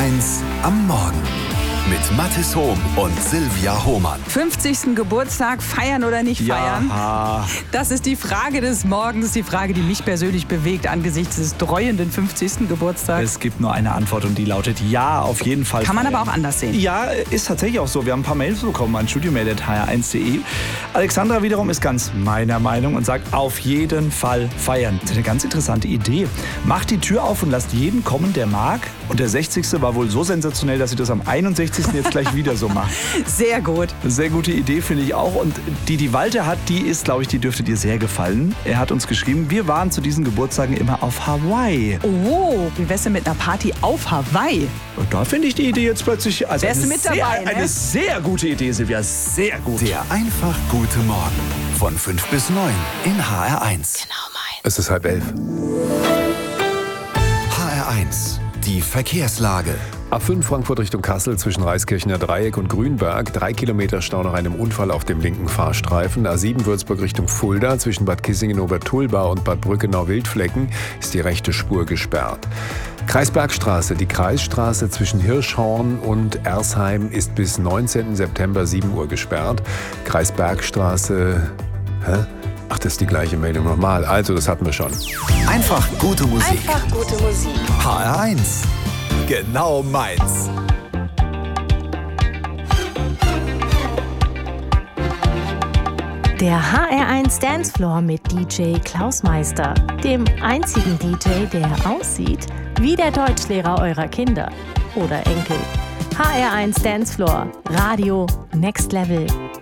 HR1 am Morgen mit Mathis Hohm und Silvia Hohmann. 50. Geburtstag, feiern oder nicht feiern? Ja. Das ist die Frage des Morgens, die Frage, die mich persönlich bewegt angesichts des dreuenden 50. Geburtstags. Es gibt nur eine Antwort und die lautet ja, auf jeden Fall. Kann man feiern. aber auch anders sehen. Ja, ist tatsächlich auch so. Wir haben ein paar Mails bekommen an studiomail@hr1.de. Alexandra wiederum ist ganz meiner Meinung und sagt, auf jeden Fall feiern. Das ist eine ganz interessante Idee. Macht die Tür auf und lasst jeden kommen, der mag. Und der 60. war wohl so sensationell, dass sie das am 61. jetzt gleich wieder so macht. Sehr gut. Sehr gute Idee, finde ich auch. Und die Walter hat, die ist, glaube ich, die dürfte dir sehr gefallen. Er hat uns geschrieben, wir waren zu diesen Geburtstagen immer auf Hawaii. Oh, wie wär's denn mit einer Party auf Hawaii? Und da finde ich die Idee jetzt plötzlich... Also Wärst du mit dabei, ne? Eine sehr gute Idee, Silvia. Sehr gut. Der einfach gute Morgen von 5 bis 9 in HR1. Genau mein. Es ist 10:30. HR1, die Verkehrslage. A5 Frankfurt Richtung Kassel zwischen Reiskirchener Dreieck und Grünberg. 3 Kilometer Stau nach einem Unfall auf dem linken Fahrstreifen. A7 Würzburg Richtung Fulda zwischen Bad Kissingen-Obertulba und Bad Brückenau-Wildflecken ist die rechte Spur gesperrt. Kreisbergstraße. Die Kreisstraße zwischen Hirschhorn und Ersheim ist bis 19. September 7 Uhr gesperrt. Kreisbergstraße... Ach, das ist die gleiche Meldung nochmal. Also, das hatten wir schon. Einfach gute Musik. Einfach gute Musik. HR1, genau meins. Der HR1 Dancefloor mit DJ Klaus Meister, dem einzigen DJ, der aussieht wie der Deutschlehrer eurer Kinder oder Enkel. HR1 Dancefloor, Radio Next Level.